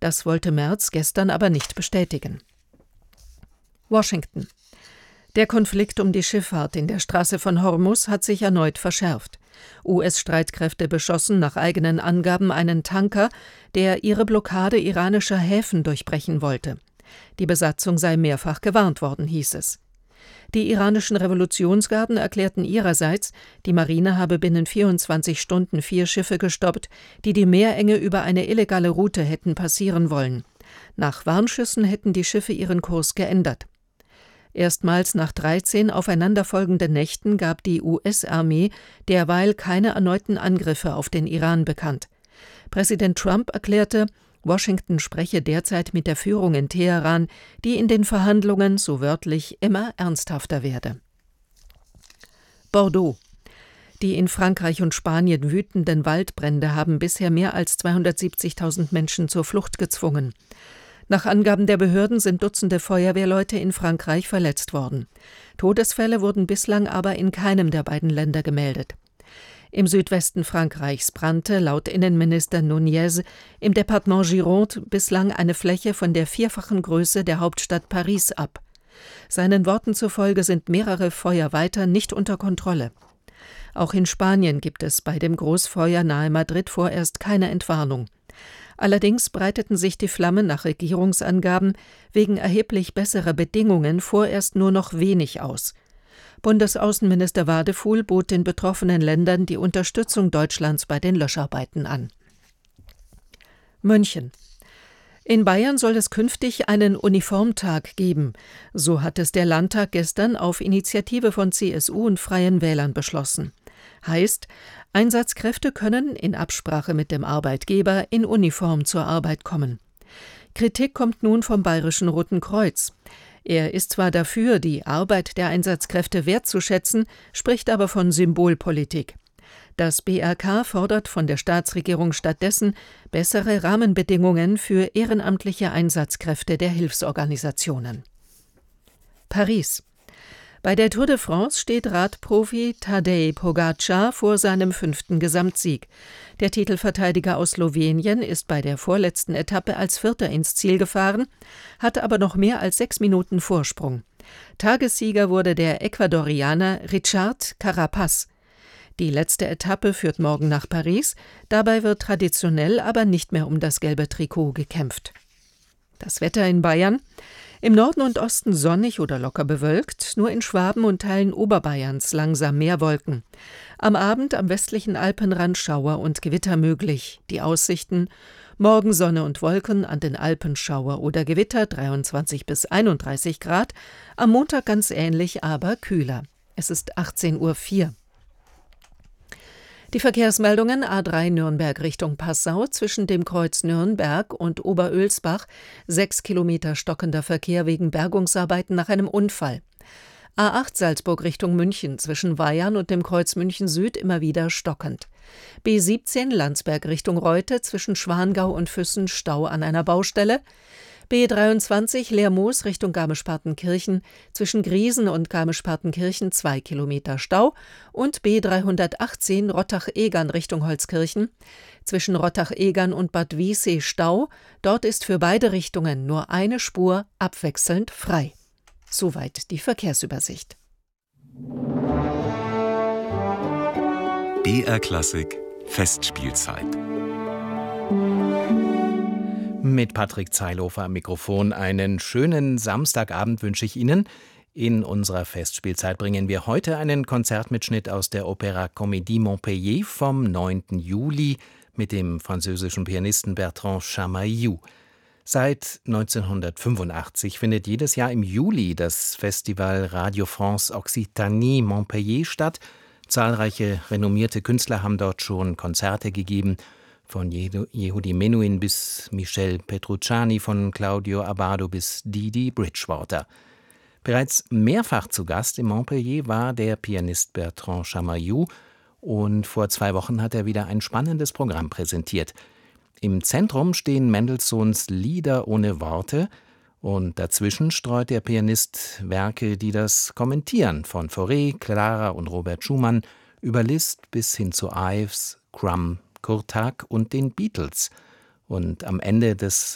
Das wollte Merz gestern aber nicht bestätigen. Washington. Der Konflikt um die Schifffahrt in der Straße von Hormuz hat sich erneut verschärft. US-Streitkräfte beschossen nach eigenen Angaben einen Tanker, der ihre Blockade iranischer Häfen durchbrechen wollte. Die Besatzung sei mehrfach gewarnt worden, hieß es. Die iranischen Revolutionsgarden erklärten ihrerseits, die Marine habe binnen 24 Stunden 4 Schiffe gestoppt, die die Meerenge über eine illegale Route hätten passieren wollen. Nach Warnschüssen hätten die Schiffe ihren Kurs geändert. Erstmals nach 13 aufeinanderfolgenden Nächten gab die US-Armee derweil keine erneuten Angriffe auf den Iran bekannt. Präsident Trump erklärte, Washington spreche derzeit mit der Führung in Teheran, die in den Verhandlungen, so wörtlich, immer ernsthafter werde. Bordeaux. Die in Frankreich und Spanien wütenden Waldbrände haben bisher mehr als 270.000 Menschen zur Flucht gezwungen. Nach Angaben der Behörden sind Dutzende Feuerwehrleute in Frankreich verletzt worden. Todesfälle wurden bislang aber in keinem der beiden Länder gemeldet. Im Südwesten Frankreichs brannte laut Innenminister Nunez im Departement Gironde bislang eine Fläche von der 4-fachen Größe der Hauptstadt Paris ab. Seinen Worten zufolge sind mehrere Feuer weiter nicht unter Kontrolle. Auch in Spanien gibt es bei dem Großfeuer nahe Madrid vorerst keine Entwarnung. Allerdings breiteten sich die Flammen nach Regierungsangaben wegen erheblich besserer Bedingungen vorerst nur noch wenig aus. Bundesaußenminister Wadefuhl bot den betroffenen Ländern die Unterstützung Deutschlands bei den Löscharbeiten an. München. In Bayern soll es künftig einen Uniformtag geben. So hat es der Landtag gestern auf Initiative von CSU und Freien Wählern beschlossen. Heißt, Einsatzkräfte können in Absprache mit dem Arbeitgeber in Uniform zur Arbeit kommen. Kritik kommt nun vom Bayerischen Roten Kreuz. Er ist zwar dafür, die Arbeit der Einsatzkräfte wertzuschätzen, spricht aber von Symbolpolitik. Das BRK fordert von der Staatsregierung stattdessen bessere Rahmenbedingungen für ehrenamtliche Einsatzkräfte der Hilfsorganisationen. Paris. Bei der Tour de France steht Radprofi Tadej Pogačar vor seinem 5. Gesamtsieg. Der Titelverteidiger aus Slowenien ist bei der vorletzten Etappe als Vierter ins Ziel gefahren, hatte aber noch mehr als 6 Minuten Vorsprung. Tagessieger wurde der Ecuadorianer Richard Carapaz. Die letzte Etappe führt morgen nach Paris, dabei wird traditionell aber nicht mehr um das gelbe Trikot gekämpft. Das Wetter in Bayern: Im Norden und Osten sonnig oder locker bewölkt, nur in Schwaben und Teilen Oberbayerns langsam mehr Wolken. Am Abend am westlichen Alpenrand Schauer und Gewitter möglich. Die Aussichten: morgen Sonne und Wolken, an den Alpen Schauer oder Gewitter, 23 bis 31 Grad. Am Montag ganz ähnlich, aber kühler. Es ist 18:04 Uhr. Die Verkehrsmeldungen: A3 Nürnberg Richtung Passau, zwischen dem Kreuz Nürnberg und Oberölsbach 6 Kilometer stockender Verkehr wegen Bergungsarbeiten nach einem Unfall. A8 Salzburg Richtung München, zwischen Weyarn und dem Kreuz München Süd immer wieder stockend. B17 Landsberg Richtung Reute, zwischen Schwangau und Füssen Stau an einer Baustelle. B23 Lermoos Richtung Garmisch-Partenkirchen, zwischen Griesen und Garmisch-Partenkirchen 2 Kilometer Stau, und B318 Rottach-Egern Richtung Holzkirchen, zwischen Rottach-Egern und Bad Wiessee Stau, dort ist für beide Richtungen nur eine Spur abwechselnd frei. Soweit die Verkehrsübersicht. BR Klassik Festspielzeit. Mit Patrick Zeilhofer am Mikrofon. Einen schönen Samstagabend wünsche ich Ihnen. In unserer Festspielzeit bringen wir heute einen Konzertmitschnitt aus der Opéra Comédie Montpellier vom 9. Juli mit dem französischen Pianisten Bertrand Chamayou. Seit 1985 findet jedes Jahr im Juli das Festival Radio France Occitanie Montpellier statt. Zahlreiche renommierte Künstler haben dort schon Konzerte gegeben, von Yehudi Menuhin bis Michel Petrucciani, von Claudio Abbado bis Didi Bridgewater. Bereits mehrfach zu Gast in Montpellier war der Pianist Bertrand Chamayou, und vor 2 Wochen hat er wieder ein spannendes Programm präsentiert. Im Zentrum stehen Mendelssohns Lieder ohne Worte, und dazwischen streut der Pianist Werke, die das kommentieren, von Fauré, Clara und Robert Schumann über Liszt bis hin zu Ives, Crumb, Kurtak und den Beatles. Und am Ende des